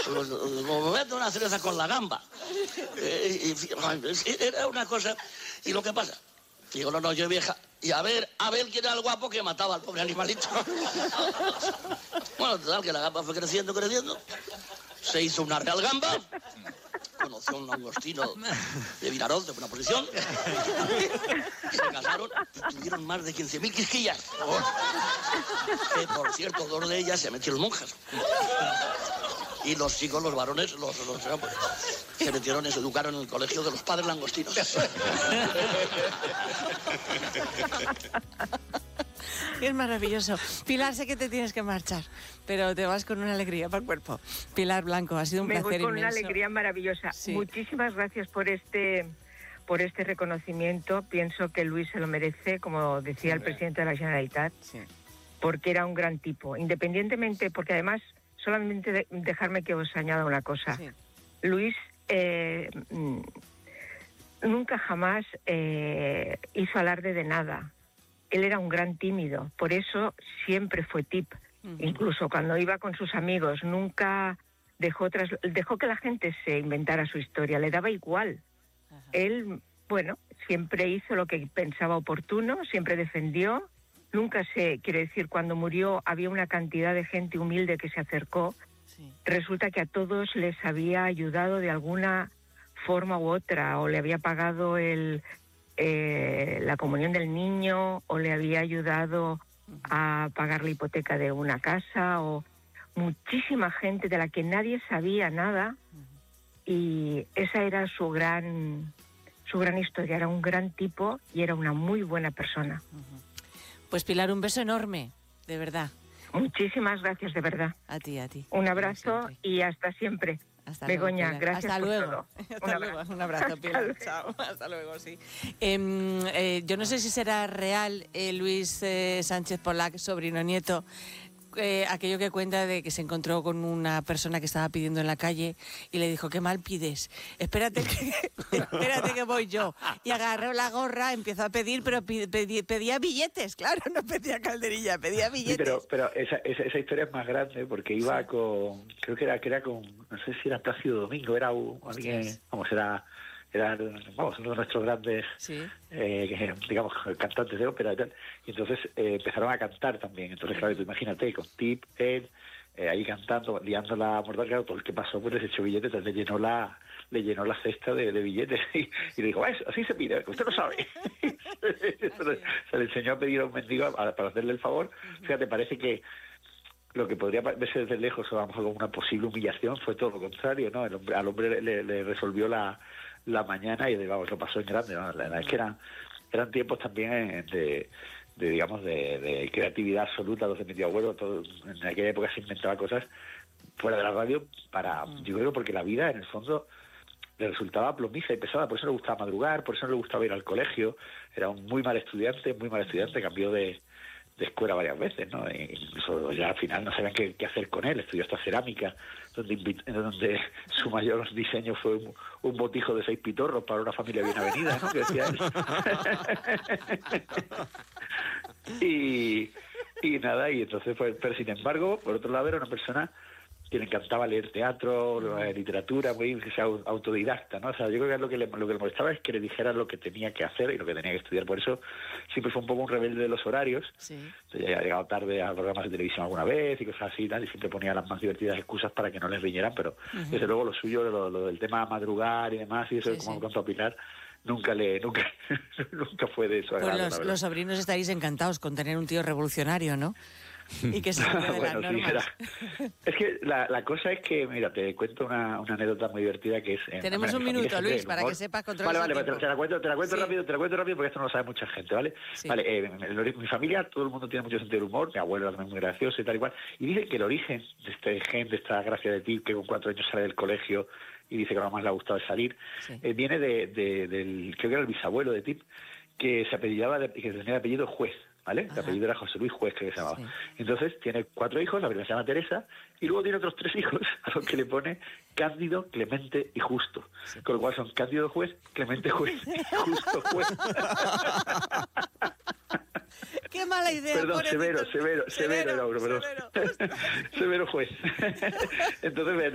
Como meto una cereza con la gamba. Era una cosa. ¿Y lo que pasa? Digo, no, yo vieja. Y a ver quién era el guapo que mataba al pobre animalito. Bueno, total, que la gamba fue creciendo. Se hizo una real gamba. Conoció a un langostino de Vinaroz, de buena posición. Se casaron, tuvieron más de 15.000 quisquillas. Que, por cierto, 2 de ellas se metieron monjas. Y los chicos, los varones, se metieron y se educaron en el colegio de los padres langostinos. Es maravilloso. Pilar, sé que te tienes que marchar, pero te vas con una alegría para el cuerpo. Pilar Blanco, ha sido un placer inmenso. Me voy con una alegría maravillosa. Sí. Muchísimas gracias por este reconocimiento. Pienso que Luis se lo merece, como decía el presidente de la Generalitat, porque era un gran tipo. Independientemente, porque además, solamente dejarme que os añada una cosa. Sí. Luis nunca jamás hizo alarde de nada. Él era un gran tímido, por eso siempre fue tip. Incluso cuando iba con sus amigos, nunca dejó que la gente se inventara su historia, le daba igual. Ajá. Él, siempre hizo lo que pensaba oportuno, siempre defendió. Nunca quiero decir, cuando murió había una cantidad de gente humilde que se acercó. Sí. Resulta que a todos les había ayudado de alguna forma u otra, o le había pagado la comunión del niño, o le había ayudado a pagar la hipoteca de una casa, o muchísima gente de la que nadie sabía nada, y esa era su gran historia. Era un gran tipo y era una muy buena persona. Pues Pilar, un beso enorme, de verdad. Muchísimas gracias, de verdad. A ti. Un abrazo y hasta siempre. Hasta Begoña, luego, gracias hasta por luego. todo. Hasta luego. Un abrazo, Pilar. Chao. Hasta luego, sí. Yo no sé si será real, Luis Sánchez Polac, sobrino nieto, aquello que cuenta de que se encontró con una persona que estaba pidiendo en la calle y le dijo, qué mal pides, espérate que voy yo. Y agarró la gorra, empezó a pedir, pero pedía billetes, claro, no pedía calderilla, pedía billetes. Sí, pero esa historia es más grande porque iba con, creo que era con, no sé si era Plácido Domingo, era alguien, era uno de nuestros grandes, digamos, cantantes de ópera y tal. Y entonces empezaron a cantar también. Entonces, claro, tú imagínate, con Tip, él, ahí cantando, liando la mortal, claro, todo el que pasó pues les echó billetes, entonces le llenó la cesta de billetes y le dijo, así se pide, usted lo sabe. Se le enseñó a pedir a un mendigo para hacerle el favor. Fíjate, parece que lo que podría verse desde lejos, o a lo mejor como una posible humillación, fue todo lo contrario, ¿no? Al hombre le resolvió la mañana y lo pasó en grande, ¿no? La verdad es que eran tiempos también de creatividad absoluta, los de mi tío abuelo, todo, en aquella época se inventaba cosas fuera de la radio yo creo porque la vida en el fondo le resultaba plomiza y pesada, por eso le gustaba madrugar, por eso no le gustaba ir al colegio, era un muy mal estudiante, cambió de escuela varias veces, ¿no? E incluso ya al final no sabían qué hacer con él. Estudió hasta cerámica, donde su mayor diseño fue un botijo de 6 pitorros para una familia bien avenida, ¿no? Que decía él. y nada, y entonces pero sin embargo, por otro lado, era una persona que le encantaba leer teatro, literatura, muy autodidacta, ¿no? O sea, yo creo que lo que le molestaba es que le dijeran lo que tenía que hacer y lo que tenía que estudiar. Por eso siempre fue un poco un rebelde de los horarios. Sí. Entonces, ya ha llegado tarde a programas de televisión alguna vez y cosas así y tal, y siempre ponía las más divertidas excusas para que no les riñeran, pero desde luego lo suyo, lo del tema madrugar y demás, y eso, como cuanto a Pilar, nunca fue de eso. Pues los sobrinos estaréis encantados con tener un tío revolucionario, ¿no? Y que se de las normas. Es que la cosa es que, mira, te cuento una anécdota muy divertida que es... Tenemos un minuto, Luis, para que sepas controlar. Vale, te la cuento rápido porque esto no lo sabe mucha gente, ¿vale? Sí. Vale, mi familia, todo el mundo tiene mucho sentido del humor, mi abuelo también es muy gracioso y tal y cual, y dice que el origen de este gen, de esta gracia de Tip, que con 4 años sale del colegio y dice que a lo más le ha gustado salir, viene del, creo que era el bisabuelo de Tip, que se apellidaba, que tenía el apellido Juez, ¿vale? El apellido era José Luis Juez, que se llamaba. Sí. Entonces tiene 4 hijos, la primera se llama Teresa, y luego tiene otros 3 hijos a los que le pone Cándido, Clemente y Justo. Sí. Con lo cual son Cándido Juez, Clemente Juez y Justo Juez. ¡Qué mala idea! Perdón, severo, era uno, perdón. Severo Juez. Entonces,